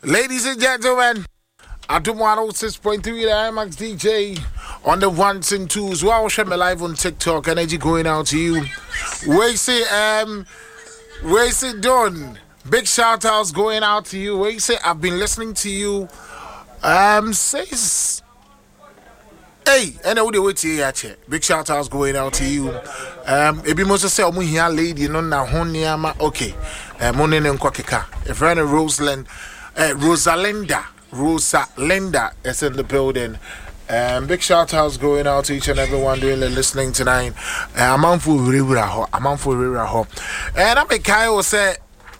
Ladies and gentlemen, Atom 106.3 the IMAX DJ on the ones and twos. Wow, share me live on TikTok. Energy going out to you. Where's it done? Big shout outs going out to you. Where say I've been listening to you. Says hey, and I would wait here. Big shout outs going out to you. Ebi mo say omo here lady no na honiama. Okay. Money nkwakeka. A friend of Rosalinda is in the building. Big shout outs going out to each and everyone doing the listening tonight. I'm on for Riraho. And I'm a guy who say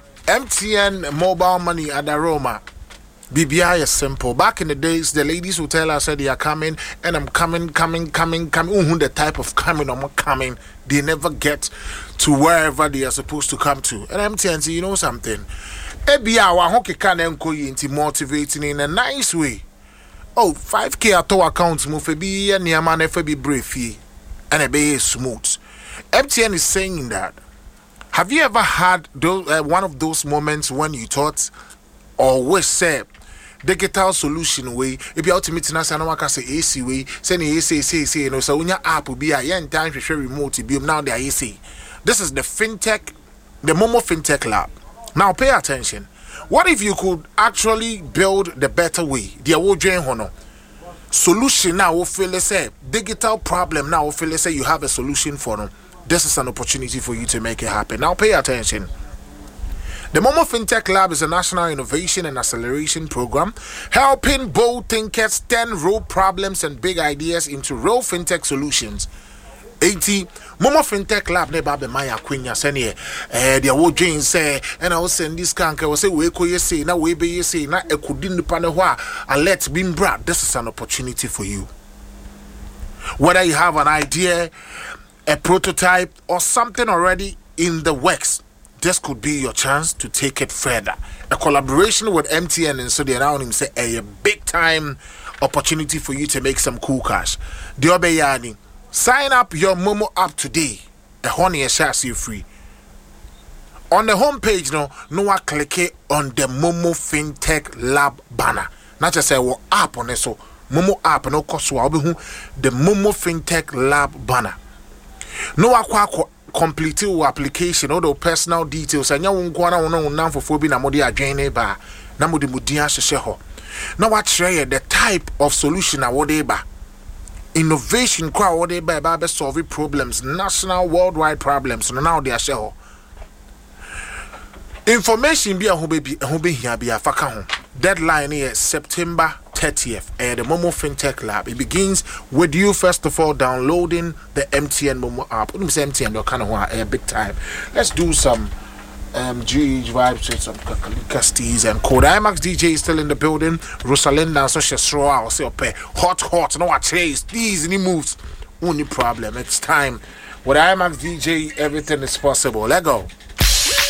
MTN mobile money at the Roma. BBI is simple. Back in the days, the ladies would tell us that they are coming, and I'm coming. The type of coming I'm coming, they never get to wherever they are supposed to come to. And MTN say, you know something? Ebia wa hockey can encourage into motivating in a nice way. Oh, 5K at our account move be and Yaman FB briefy and a be smooth. MTN is saying that. Have you ever had one of those moments when you thought or wish say digital solution way if you ultimate na sana waka say AC way say na AC no so unya app be a yen time share remote be now the AC. This is the Momo FinTech Lab. Now pay attention. What if you could actually build the better way? The award hono solution now will feel say digital problem now will feel say you have a solution for them. This is an opportunity for you to make it happen. Now pay attention. The Momo FinTech Lab is a national innovation and acceleration program helping bold thinkers turn real problems and big ideas into real fintech solutions. 80 Momo FinTech Lab never be my queen senior. The award Jane say, and I was send this canker was say, we could say, now we be say, not a couldn't panahua, and let's be brought. This is an opportunity for you. Whether you have an idea, a prototype, or something already in the works, this could be your chance to take it further. A collaboration with MTN and so they around him say a big time opportunity for you to make some cool cash. The Obeyani, sign up your Momo app today. The honey shares you free. On the homepage, no one click it on the Momo FinTech Lab banner. Not just say what app on it, so Momo app no cost the Momo FinTech Lab banner. No one complete your application or the personal details and you won't go on for phobia na modi adwene ba na modi mudia hyehyɛ ho na what share the type of solution awodeba innovation kwa awodeba ba solve problems, national worldwide problems no now they are share information be a ho be here be afaka ho. Deadline is September 30th at the Momo FinTech Lab. It begins with you first of all downloading the MTN Momo app. When you say MTN, you're kind of a big time. Let's do some GH vibes with some Casties and Code. IMAX DJ is still in the building. Rosalinda and such a straw. I'll say, hot. No, I chase these any moves. Only problem. It's time. With IMAX DJ, everything is possible. Let go.